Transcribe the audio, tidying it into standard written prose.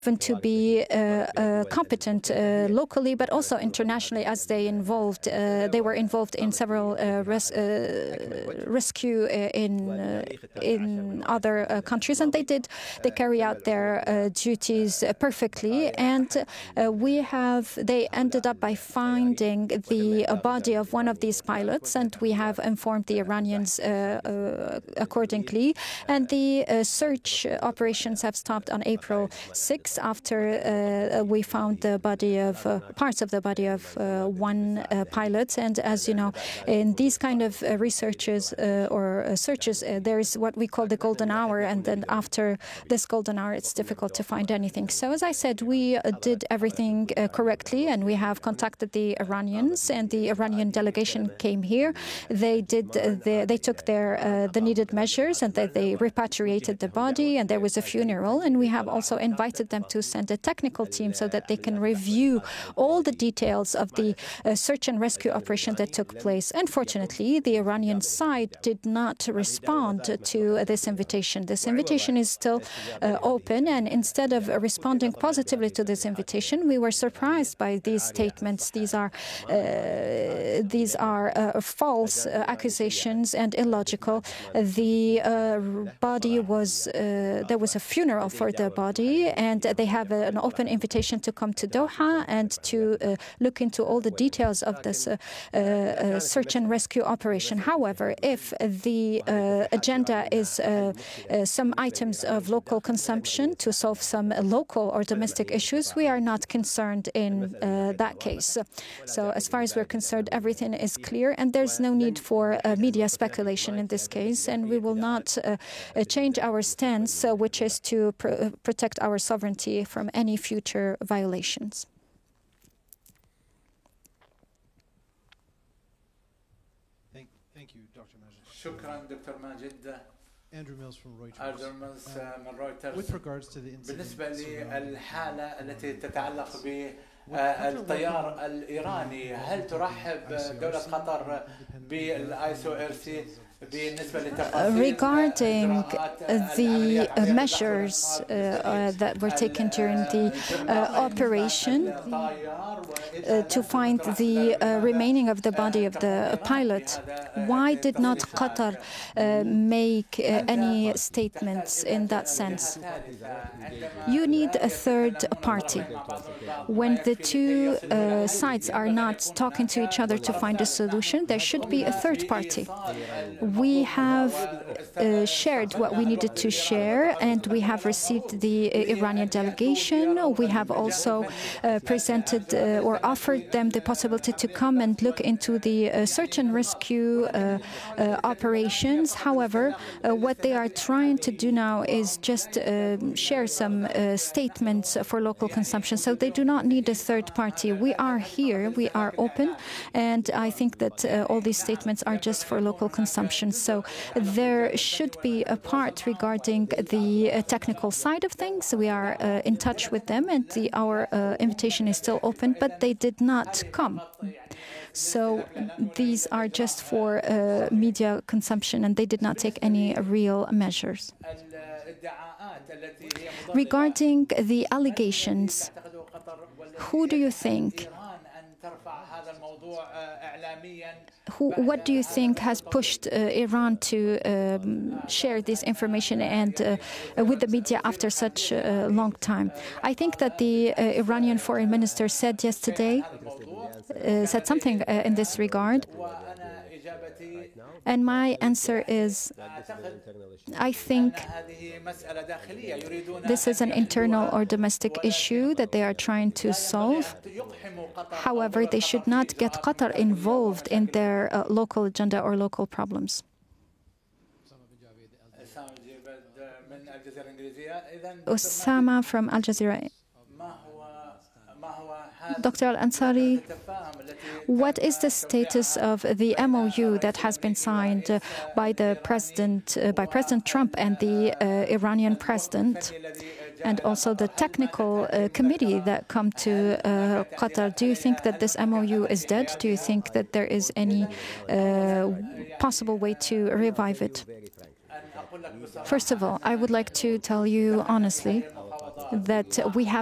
to be competent locally, but also internationally, as they were involved in several rescue in other countries, and they carry out their duties perfectly. And they ended up by finding the body of one of these pilots, and we have informed the Iranians accordingly. And the search operations have stopped on April 6th after we found the body of parts of the body of one pilot. And as you know, in these kind of researches or searches, there is what we call the golden hour, and then after this golden hour, it's difficult to find anything. So as I said, we did everything correctly, and we have contacted the Iranians, and the Iranian delegation came here. They took the needed measures, and they repatriated the body, and there was a funeral. And we have also invited them to send a technical team so that they can review all the details of the search and rescue operation that took place. Unfortunately, the Iranian side did not respond to this invitation. This invitation is still open, and instead of responding positively to this invitation, we were surprised by these statements. These are false accusations and illogical. There was a funeral for the body, and they have an open invitation to come to Doha and to look into all the details of this search and rescue operation. However, if the agenda is some items of local consumption to solve some local or domestic issues, we are not concerned in that case. So as far as we're concerned, everything is clear, and there's no need for media speculation in this case, and we will not change our stance, which is to protect our sovereignty from any future violations. Thank you, Dr. Majid. شكرا دكتور ماجد. Andrew Mills from Reuters. Andrew Mills من رويترز. With regards to the incident, بالنسبة للحالة التي تتعلق بالطيار الإيراني، هل ترحب دولة قطر بالISORC regarding the measures that were taken during the operation to find the remaining of the body of the pilot? Why did not Qatar make any statements in that sense? You need a third party. When the two sides are not talking to each other to find a solution, there should be a third party. We have shared what we needed to share, and we have received the Iranian delegation. We have also presented or offered them the possibility to come and look into the search and rescue operations. However, what they are trying to do now is just share some statements for local consumption. So they do not need a third party. We are here, we are open, and I think that all these statements are just for local consumption. So there should be a part regarding the technical side of things. We are in touch with them, and our invitation is still open, but they did not come. So these are just for media consumption, and they did not take any real measures. Regarding the allegations, who do you think? What do you think has pushed Iran to share this information and with the media after such a long time? I think that the Iranian foreign minister said yesterday, said something in this regard. And my answer is, I think this is an internal or domestic issue that they are trying to solve. However, they should not get Qatar involved in their local agenda or local problems. Osama from Al Jazeera. Dr. Al-Ansari, what is the status of the MOU that has been signed by President Trump and the Iranian president, and also the technical committee that come to Qatar? Do you think that this MOU is dead? Do you think that there is any possible way to revive it? First of all, I would like to tell you honestly that we have